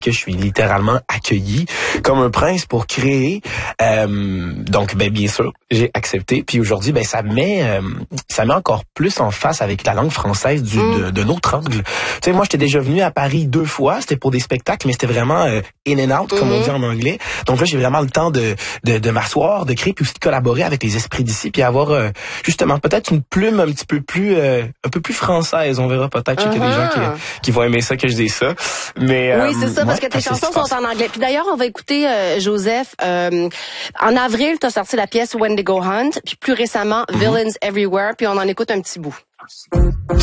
que je suis littéralement accueilli comme un prince pour créer. Donc, bien sûr, j'ai accepté. Puis aujourd'hui, ça me met encore plus en face avec la langue française d'un autre angle. Tu sais, moi, j'étais déjà venu à Paris 2 fois. C'était pour des spectacles, mais c'était vraiment in and out, comme on dit en anglais. Donc là, j'ai vraiment le temps de m'asseoir, de créer, puis aussi de collaborer avec les esprits d'ici, puis avoir justement peut-être une plume un peu plus française. On verra peut-être. Je sais qu'il y a des gens qui vont aimer ça, que je dise ça. Mais oui, c'est ça, parce que tes chansons sont en anglais. Puis d'ailleurs, on va écouter Joseph. En avril, t'as sorti la pièce When They Go Hunt, puis plus récemment Villains Everywhere, puis on en écoute un petit bout.